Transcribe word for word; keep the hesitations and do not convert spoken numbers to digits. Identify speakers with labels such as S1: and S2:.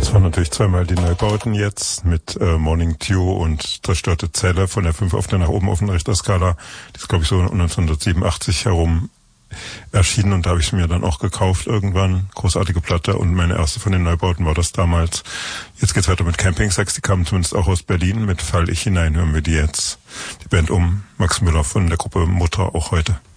S1: Das waren natürlich zweimal die Neubauten jetzt mit äh, Morning Dew und Zerstörte Zelle von der fünf auf der nach oben auf der Richterskala. Die ist, glaube ich, so neunzehnhundertsiebenundachtzig herum erschienen und da habe ich mir dann auch gekauft irgendwann. Großartige Platte und meine erste von den Neubauten war das damals. Jetzt geht's weiter mit Camping Sex, die kamen zumindest auch aus Berlin. Mit Fall ich hinein hören wir die jetzt. Die Band um Max Müller von der Gruppe Mutter auch heute.